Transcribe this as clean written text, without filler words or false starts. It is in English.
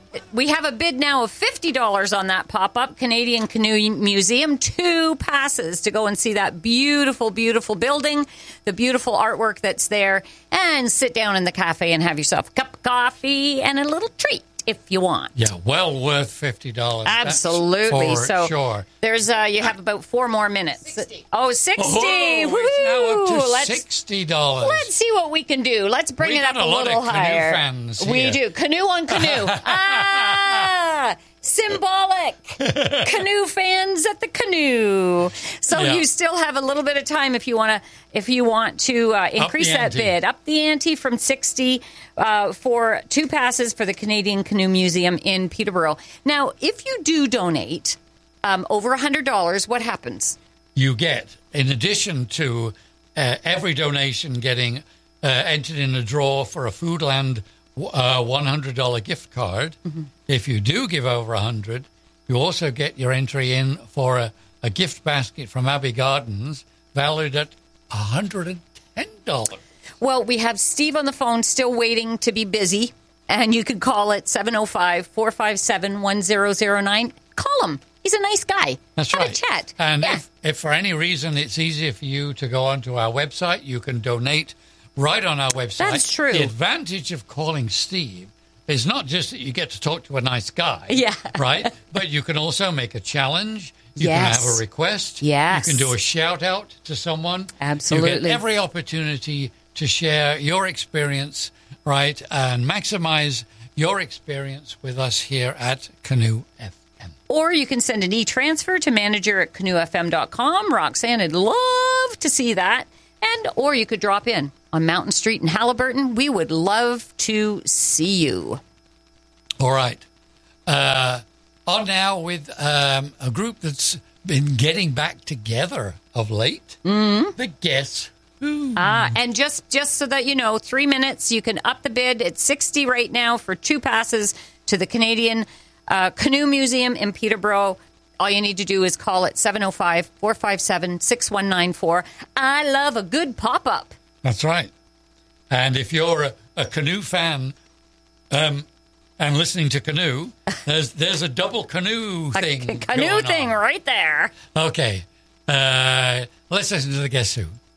we have a bid now of $50 on that pop-up Canadian Canoe Museum. 2 passes to go and see that beautiful, beautiful building, the beautiful artwork that's there, and sit down in the cafe and have yourself a cup of coffee and a little treat if you want. Yeah, well worth $50. Absolutely. That's for sure. There's you have about 4 more minutes. 60. Oh, 60. Oh, it's now up to $60. Let's see what we can do. Let's bring it up a little higher. Fans we here. do. Canoe on canoe. Symbolic. Canoe fans at the canoe. So you still have a little bit of time if you want to increase that bid. Up the ante from 60 for 2 passes for the Canadian Canoe Museum in Peterborough. Now, if you do donate over $100, what happens? You get, in addition to every donation getting entered in a draw for a Foodland $100 gift card. Mm-hmm. If you do give over $100, you also get your entry in for a gift basket from Abbey Gardens valued at $110. Well, we have Steve on the phone still waiting to be busy, and you can call it 705-457-1009. Call him. He's a nice guy. That's Have right. a chat. And if for any reason it's easier for you to go onto our website, you can donate right on our website. That's true. The advantage of calling Steve is not just that you get to talk to a nice guy, right? But you can also make a challenge. You can have a request. Yes. You can do a shout-out to someone. Absolutely. You get every opportunity to share your experience, right, and maximize your experience with us here at Canoe FM. Or you can send an e-transfer to manager@canoefm.com. Roxanne would love to see that. Or you could drop in on Mountain Street in Haliburton. We would love to see you. All right. On now with a group that's been getting back together of late. Mm-hmm. The Guess Who. And just so that you know, 3 minutes, you can up the bid. It's $60 right now for 2 passes to the Canadian Canoe Museum in Peterborough. All you need to do is call it 705-457-6194. I love a good pop-up. That's right. And if you're a canoe fan and listening to Canoe, there's a double canoe thing Canoe thing right there. Okay. Let's listen to the Guess Who.